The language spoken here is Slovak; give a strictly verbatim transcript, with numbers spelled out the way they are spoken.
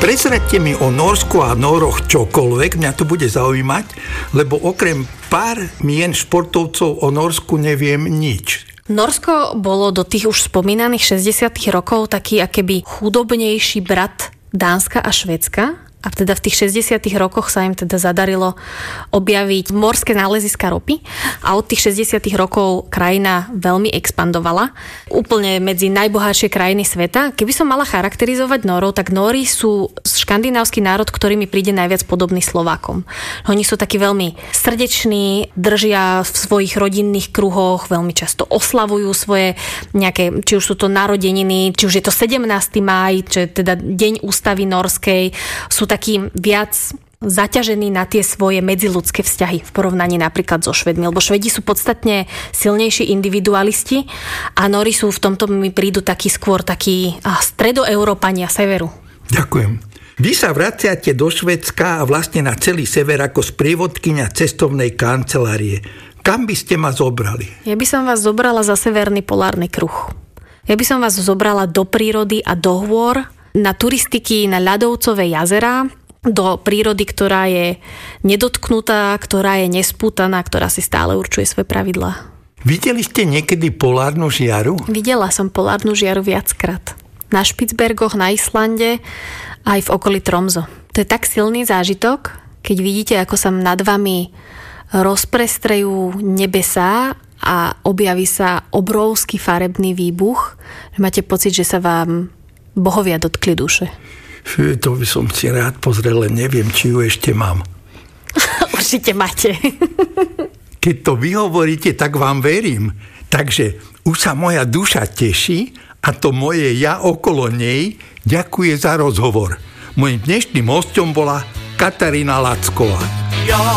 Prezraďte mi o Norsku a Nóroch čokoľvek, mňa to bude zaujímať, lebo okrem pár mien športovcov o Norsku neviem nič. Norsko bolo do tých už spomínaných šesťdesiatych rokov taký akéby chudobnejší brat Dánska a Švédska. A teda v tých šesťdesiatych rokoch sa im teda zadarilo objaviť morské náleziska ropy a od tých šesťdesiatych rokov krajina veľmi expandovala. Úplne medzi najbohatšie krajiny sveta. Keby som mala charakterizovať Nórov, tak Nóri sú škandinávsky národ, ktorý mi príde najviac podobný Slovákom. Oni sú takí veľmi srdeční, držia v svojich rodinných kruhoch, veľmi často oslavujú svoje nejaké, či už sú to narodeniny, či už je to sedemnásteho mája, čo je teda deň ústavy norskej, sú taký viac zaťažení na tie svoje medziľudské vzťahy v porovnaní napríklad so Švédmi, lebo Švédi sú podstatne silnejší individualisti a Nóri sú v tomto mi prídu taký skôr takí stredoeurópania severu. Ďakujem. Vy sa vraciate do Švédska a vlastne na celý sever ako sprievodkyňa cestovnej kancelárie. Kam by ste ma zobrali? Ja by som vás zobrala za severný polárny kruh. Ja by som vás zobrala do prírody a do hôr, na turistiky na ľadovcové jazerá, do prírody, ktorá je nedotknutá, ktorá je nespútaná, ktorá si stále určuje svoje pravidlá. Videli ste niekedy polárnu žiaru? Videla som polárnu žiaru viackrát. Na Špicbergoch, na Islande, aj v okolí Tromso. To je tak silný zážitok, keď vidíte, ako sa nad vami rozprestrejú nebesá a objaví sa obrovský farebný výbuch. Máte pocit, že sa vám bohovia dotkli duše. Fú, to by som si rád pozrel, len neviem, či ju ešte mám. Určite máte. Keď to vy hovoríte, tak vám verím. Takže už sa moja duša teší a to moje ja okolo nej ďakuje za rozhovor. Mojím dnešným hosťom bola Katarína Lacková. Ja